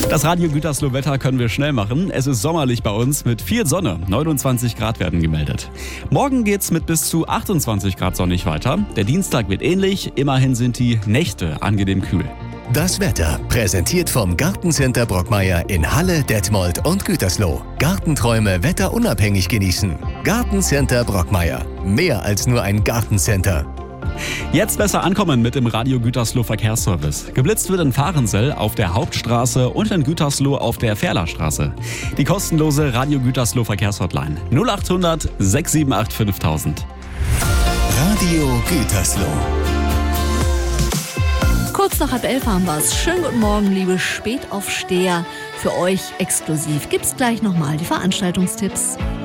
Das Radio Gütersloh-Wetter können wir schnell machen. Es ist sommerlich bei uns mit viel Sonne. 29 Grad werden gemeldet. Morgen geht's mit bis zu 28 Grad sonnig weiter. Der Dienstag wird ähnlich. Immerhin sind die Nächte angenehm kühl. Das Wetter präsentiert vom Gartencenter Brockmeier in Halle, Detmold und Gütersloh. Gartenträume wetterunabhängig genießen. Gartencenter Brockmeier. Mehr als nur ein Gartencenter. Jetzt besser ankommen mit dem Radio Gütersloh Verkehrsservice. Geblitzt wird in Fahrensell auf der Hauptstraße und in Gütersloh auf der Ferlerstraße. Die kostenlose Radio Gütersloh Verkehrshotline 0800 678 5000. Radio Gütersloh. Kurz nach 10:30 haben wir es. Schönen guten Morgen, liebe Spätaufsteher. Für euch exklusiv gibt's gleich nochmal die Veranstaltungstipps.